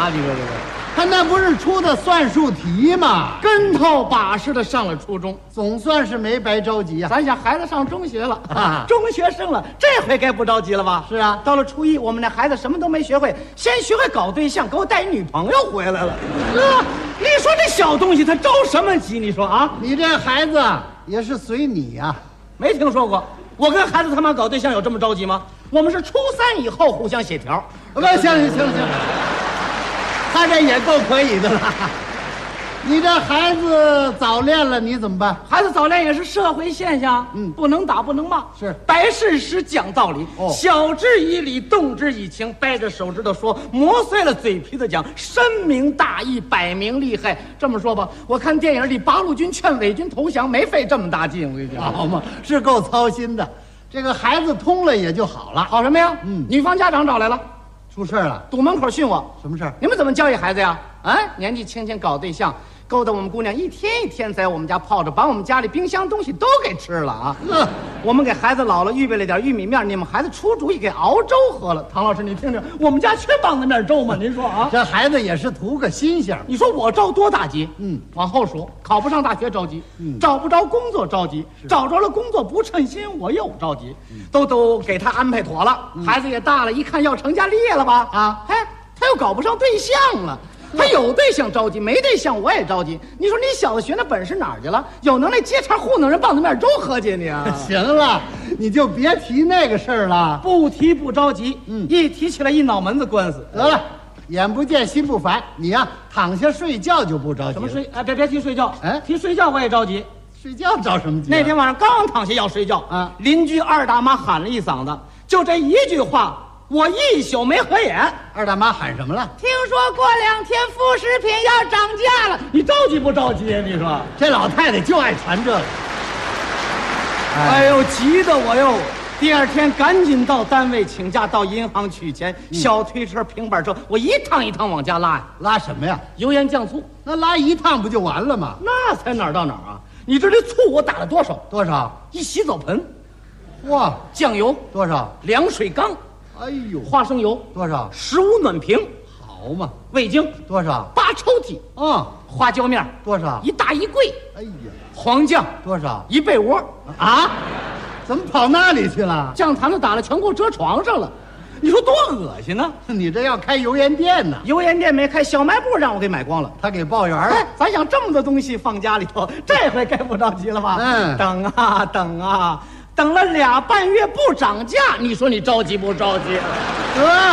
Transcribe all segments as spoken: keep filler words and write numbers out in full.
你说这个， 他那不是出的算术题吗？ 跟头把式的上了初中， 总算是没白着急啊。 咱想孩子上中学了， 啊中学生了，这回该不着急了吧？ 是啊， 到了初一，我们那孩子什么都没学会，先学会搞对象，给我带一女朋友回来了。哥，你说这小东西他着什么急？你说啊？ 你这孩子也是随你呀、啊。 没听说过，我跟孩子他妈搞对象有这么着急吗？我们是初三以后互相协调。 不，行行行行，他这也够可以的了。你这孩子早恋了，你怎么办？ 孩子早恋也是社会现象， 嗯不能打，不能骂， 是摆事实，讲道理， 哦晓之以理，动之以情，掰着手指头说，磨碎了嘴皮子讲，深明大义，摆明利害。这么说吧，我看电影里八路军劝伪军投降，没费这么大劲，我跟你讲， 好嘛，是够操心的。这个孩子通了也就好了。 好什么呀？ 嗯女方家长找来了， 出事了？ 堵门口训我， 什么事儿？ 你们怎么教育孩子呀？啊，年纪轻轻搞对象，勾搭我们姑娘一天一天在我们家泡着，把我们家里冰箱东西都给吃了啊！ 呵， 我们给孩子姥姥预备了点玉米面，你们孩子出主意给熬粥喝了。唐老师，你听听，我们家缺棒子面粥吗？您说啊？ 这孩子也是图个新鲜。 你说我着多大急？ 嗯， 往后数，考不上大学着急， 嗯找不着工作着急，找着了工作不称心我又着急，都都给他安排妥了，孩子也大了，一看要成家立业了吧？ 啊哎，他又搞不上对象了。他有对象着急，没对象我也着急。你说你小子学那本事哪儿去了？有能耐接茬糊弄人棒子面粥喝去你啊！ 行了，你就别提那个事儿了。 不提不着急， 嗯一提起来一脑门子官司。 得了，眼不见心不烦，你呀、躺下睡觉就不着急。 什么？睡？哎，别别提睡觉， 哎提睡觉我也着急。 睡觉着什么急、啊？ 那天晚上刚躺下要睡觉， 啊邻居二大妈喊了一嗓子，就这一句话，我一宿没合眼。 二大妈喊什么了？ 听说过两天副食品要涨价了，你着急不着急啊？你说？ 这老太太就爱传这个。 哎呦，急得我哟！第二天赶紧到单位请假，到银行取钱，小推车、平板车，我一趟一趟往家拉呀， 拉什么呀？ 油盐酱醋， 那拉一趟不就完了吗？ 那才哪儿到哪儿啊？你知道这醋我打了多少？ 多少？ 一洗澡盆， 哇， 酱油多少？ 凉水缸， 哎呦， 花生油多少？ 十五暖瓶， 好嘛， 味精多少？ 八抽屉， 啊、 花椒面多少？ 一大衣柜， 哎呀， 黄酱多少？ 一被窝， 啊？怎么跑那里去了？ 酱坛子打了全给我遮床上了，你说多恶心呢？ 你这要开油盐店呢？ 油盐店没开，小卖部让我给买光了。 他给报员了。 哎，咱想这么多东西放家里头，这回该不着急了吧？ 嗯等啊等啊，等了俩半月不涨价，你说你着急不着急？ 得，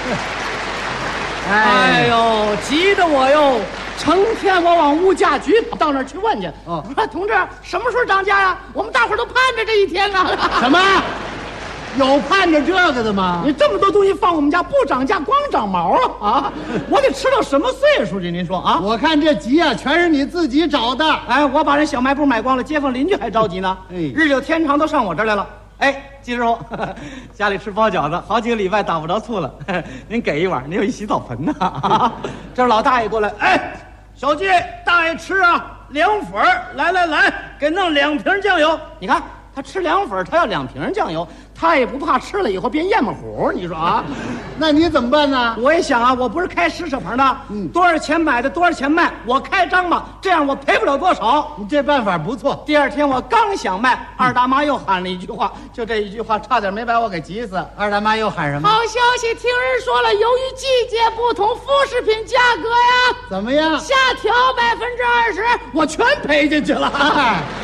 哎呦，急得我哟！成天我往物价局跑，到那儿去问去。 哦我说同志，什么时候涨价呀？我们大伙儿都盼着这一天呢。 什么？有盼着这个的吗？ 你这么多东西放我们家不涨价，光长毛啊！啊，我得吃到什么岁数去？您说啊？ 我看这急啊，全是你自己找的。 哎，我把人小卖部买光了，街坊邻居还着急呢。 哎日久天长都上我这儿来了。哎，季师傅，家里吃包饺子，好几个礼拜打不着醋了，您给一碗，您有一洗澡盆呢。啊，这是老大爷过来，哎，小季，大爷吃啊，凉粉儿，来来来，给弄两瓶酱油。你看他吃凉粉儿，他要两瓶酱油，他也不怕吃了以后变燕麦糊。你说啊？ 那你怎么办呢？ 我也想啊，我不是开施舍棚的， 嗯多少钱买的多少钱卖，我开张吧，这样我赔不了多少。 你这办法不错。 第二天我刚想卖，二大妈又喊了一句话，就这一句话，差点没把我给急死。 二大妈又喊什么？ 好消息，听人说了，由于季节不同，副食品价格呀怎么样？ 下调百分之二十，我全赔进去了。 哎